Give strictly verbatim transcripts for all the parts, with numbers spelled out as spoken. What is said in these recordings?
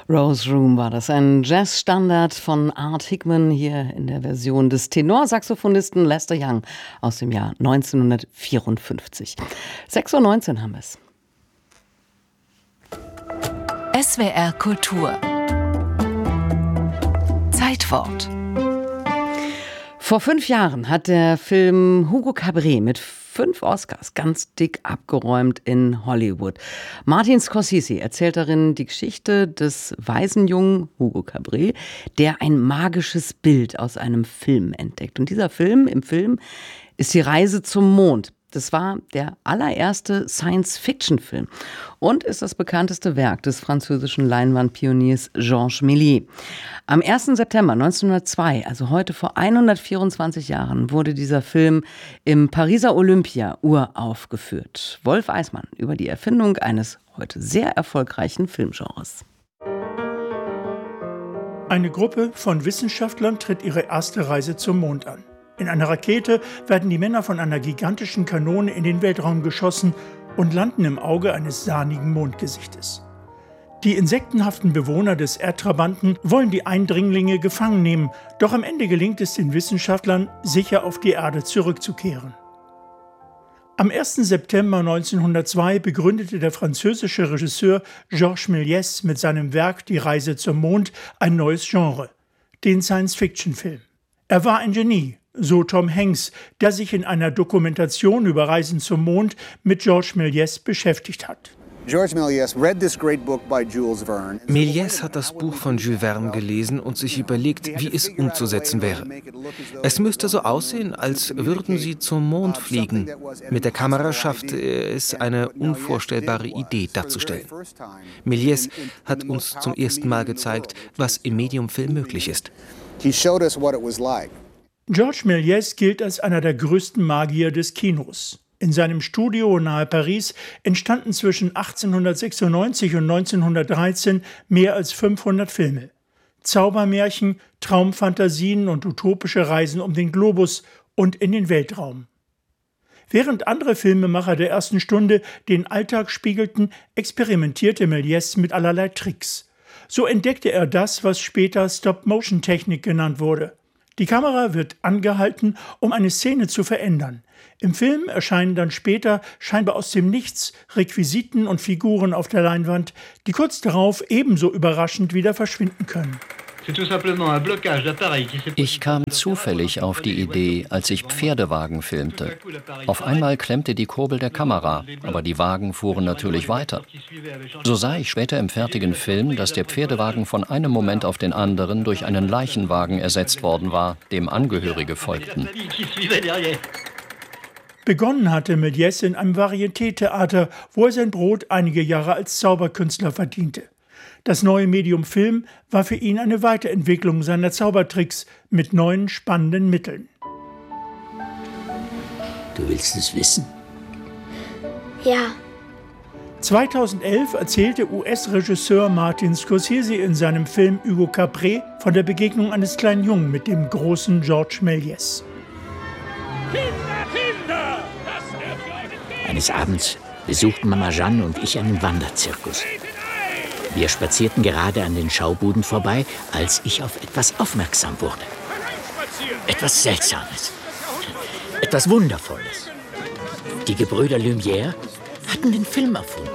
Rose Room war das, ein Jazzstandard von Art Hickman, hier in der Version des Tenorsaxophonisten Lester Young aus dem Jahr neunzehnhundertvierundfünfzig. sechs Uhr neunzehn haben wir es. S W R Kultur. Zeitwort. Vor fünf Jahren hat der Film Hugo Cabret mit fünf Oscars ganz dick abgeräumt in Hollywood. Martin Scorsese erzählt darin die Geschichte des Waisenjungen Hugo Cabret, der ein magisches Bild aus einem Film entdeckt. Und dieser Film, im Film, ist die Reise zum Mond. Das war der allererste Science-Fiction-Film und ist das bekannteste Werk des französischen Leinwandpioniers Georges Méliès. Am ersten September neunzehnhundertzwei, also heute vor hundertvierundzwanzig Jahren, wurde dieser Film im Pariser Olympia uraufgeführt. Wolf Eismann über die Erfindung eines heute sehr erfolgreichen Filmgenres. Eine Gruppe von Wissenschaftlern tritt ihre erste Reise zum Mond an. In einer Rakete werden die Männer von einer gigantischen Kanone in den Weltraum geschossen und landen im Auge eines sahnigen Mondgesichtes. Die insektenhaften Bewohner des Erdtrabanten wollen die Eindringlinge gefangen nehmen, doch am Ende gelingt es den Wissenschaftlern, sicher auf die Erde zurückzukehren. Am ersten September neunzehnhundertzwei begründete der französische Regisseur Georges Méliès mit seinem Werk Die Reise zum Mond ein neues Genre, den Science-Fiction-Film. Er war ein Genie, so Tom Hanks, der sich in einer Dokumentation über Reisen zum Mond mit Georges Méliès beschäftigt hat. Méliès hat das Buch von Jules Verne gelesen und sich überlegt, wie es umzusetzen wäre. Es müsste so aussehen, als würden sie zum Mond fliegen. Mit der Kamera schaffte er es, eine unvorstellbare Idee darzustellen. Méliès hat uns zum ersten Mal gezeigt, was im Medium-Film möglich ist. Georges Méliès gilt als einer der größten Magier des Kinos. In seinem Studio nahe Paris entstanden zwischen achtzehnhundertsechsundneunzig und neunzehnhundertdreizehn mehr als fünfhundert Filme. Zaubermärchen, Traumfantasien und utopische Reisen um den Globus und in den Weltraum. Während andere Filmemacher der ersten Stunde den Alltag spiegelten, experimentierte Méliès mit allerlei Tricks. So entdeckte er das, was später Stop-Motion-Technik genannt wurde. Die Kamera wird angehalten, um eine Szene zu verändern. Im Film erscheinen dann später scheinbar aus dem Nichts Requisiten und Figuren auf der Leinwand, die kurz darauf ebenso überraschend wieder verschwinden können. Ich kam zufällig auf die Idee, als ich Pferdewagen filmte. Auf einmal klemmte die Kurbel der Kamera, aber die Wagen fuhren natürlich weiter. So sah ich später im fertigen Film, dass der Pferdewagen von einem Moment auf den anderen durch einen Leichenwagen ersetzt worden war, dem Angehörige folgten. Begonnen hatte Méliès in einem Varieté-Theater, wo er sein Brot einige Jahre als Zauberkünstler verdiente. Das neue Medium Film war für ihn eine Weiterentwicklung seiner Zaubertricks mit neuen, spannenden Mitteln. Du willst es wissen? Ja. zweitausendelf erzählte U S-Regisseur Martin Scorsese in seinem Film Hugo Cabret von der Begegnung eines kleinen Jungen mit dem großen Georges Méliès. Kinder, Kinder! Eines Abends besuchten Mama Jeanne und ich einen Wanderzirkus. Wir spazierten gerade an den Schaubuden vorbei, als ich auf etwas aufmerksam wurde. Etwas Seltsames. Etwas Wundervolles. Die Gebrüder Lumière hatten den Film erfunden.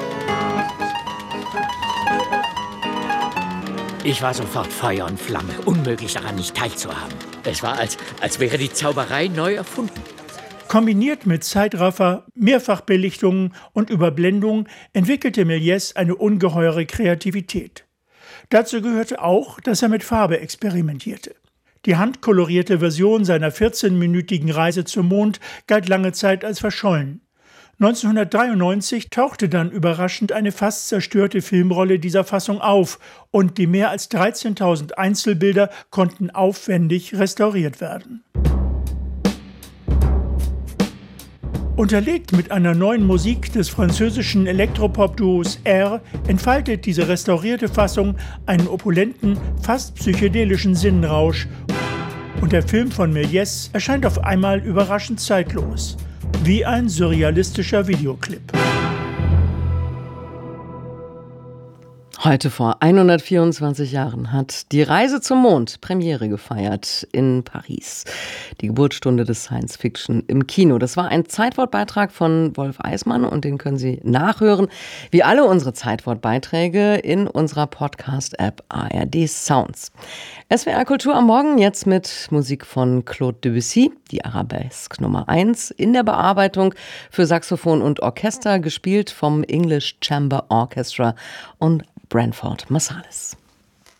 Ich war sofort Feuer und Flamme, unmöglich daran nicht teilzuhaben. Es war, als, als wäre die Zauberei neu erfunden. Kombiniert mit Zeitraffer, Mehrfachbelichtungen und Überblendungen entwickelte Méliès eine ungeheure Kreativität. Dazu gehörte auch, dass er mit Farbe experimentierte. Die handkolorierte Version seiner vierzehnminütigen Reise zum Mond galt lange Zeit als verschollen. neunzehnhundertdreiundneunzig tauchte dann überraschend eine fast zerstörte Filmrolle dieser Fassung auf und die mehr als dreizehntausend Einzelbilder konnten aufwendig restauriert werden. Unterlegt mit einer neuen Musik des französischen Elektropop-Duos R entfaltet diese restaurierte Fassung einen opulenten, fast psychedelischen Sinnenrausch. Und der Film von Méliès erscheint auf einmal überraschend zeitlos, wie ein surrealistischer Videoclip. Heute vor hundertvierundzwanzig Jahren hat Die Reise zum Mond Premiere gefeiert in Paris. Die Geburtsstunde des Science-Fiction im Kino. Das war ein Zeitwortbeitrag von Wolf Eismann und den können Sie nachhören, wie alle unsere Zeitwortbeiträge, in unserer Podcast-App A R D Sounds. S W R Kultur am Morgen jetzt mit Musik von Claude Debussy, die Arabesque Nummer eins, in der Bearbeitung für Saxophon und Orchester, gespielt vom English Chamber Orchestra und Branford Marsalis.